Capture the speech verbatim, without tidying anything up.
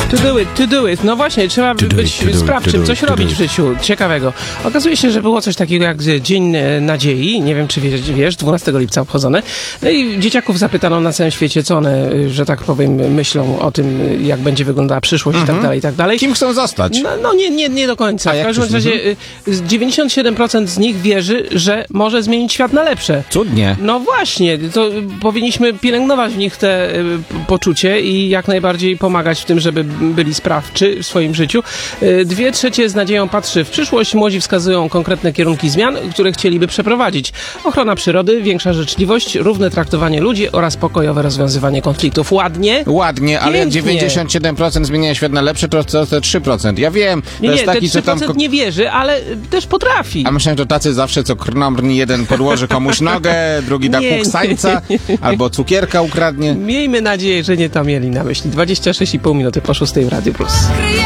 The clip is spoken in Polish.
To do it, to do it. No właśnie, trzeba To do być it, to do it, sprawczym, to do coś it, to robić do w it. życiu ciekawego. Okazuje się, że było coś takiego jak Dzień Nadziei, nie wiem czy wiesz, wiesz dwunastego lipca obchodzone. No i dzieciaków zapytano na całym świecie, co one, że tak powiem, myślą o tym, jak będzie wyglądała przyszłość Mhm. i tak dalej, i tak dalej. Kim chcą zostać? No, no nie, nie, nie do końca. A W jak każdym przyszło? razie y, dziewięćdziesiąt siedem procent z nich wierzy, że może zmienić świat na lepsze. Cudnie. No właśnie, to y, powinniśmy pielęgnować w nich te y, p- poczucie i jak najbardziej pomagać w tym, żeby byli sprawczy w swoim życiu. Y, dwie trzecie z nadzieją patrzy w przyszłość. Młodzi wskazują konkretne kierunki zmian, które chcieliby przeprowadzić. Ochrona przyrody, większa życzliwość, równe traktowanie ludzi oraz pokojowe rozwiązywanie konfliktów. Ładnie? Ładnie, ale jak Pięknie. dziewięćdziesiąt siedem procent zmienia świat na lepsze, to co te trzy procent? Ja wiem, to Nie, jest nie, taki, te co trzy tam... procent ko- nie wierzy, ale y, też potrafi. A myślałem, że to tacy zawsze, co krnomrni, jeden podłoży komuś nogę, drugi da Nie, kuksańca, albo cukierka ukradnie. Miejmy nadzieję, że nie to mieli na myśli. dwadzieścia sześć i pół minuty po szóstej w Radiu Plus.